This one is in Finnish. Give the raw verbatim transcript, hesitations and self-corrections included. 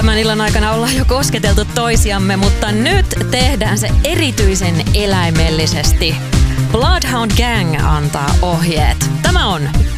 Tämän illan aikana ollaan jo kosketeltu toisiamme, mutta nyt tehdään se erityisen eläimellisesti. Bloodhound Gang antaa ohjeet. Tämä on